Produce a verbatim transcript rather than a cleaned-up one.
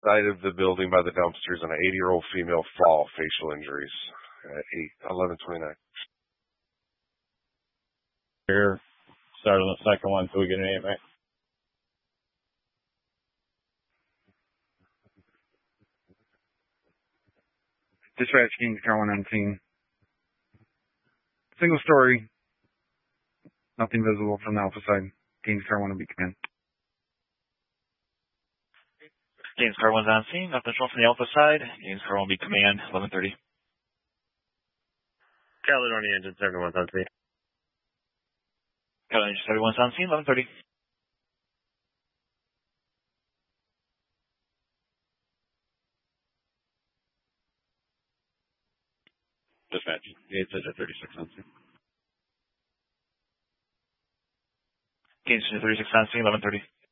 side of the building by the dumpsters, and an eighty-year-old female fall, facial injuries at eight eleven twenty-nine. Here, start on the second one until we get an eight, mate. Dispatch, Kings Car one on scene. Single story. Nothing visible from the Alpha side. Kings Car one will be command. Gaines Car one's on scene. Nothing from the Alpha side. Gaines Car one will be command. eleven thirty. Caledonia Engine seventy-one's on scene. Caledonia Engine seventy-one's on scene. eleven thirty. Dispatch. Gates at thirty-six on scene. Gaines thirty-six on scene. eleven thirty.